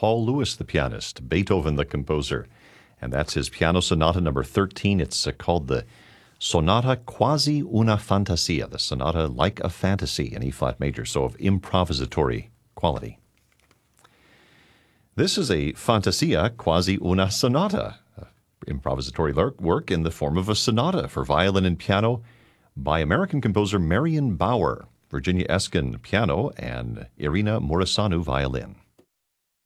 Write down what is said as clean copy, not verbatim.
Paul Lewis, the pianist, Beethoven, the composer. And that's his Piano Sonata number 13. It's called the Sonata Quasi una Fantasia, the sonata like a fantasy in E-flat major, so of improvisatory quality. This is a Fantasia Quasi una Sonata, improvisatory work in the form of a sonata for violin and piano by American composer Marion Bauer, Virginia Eskin piano, and Irina Morisanu violin.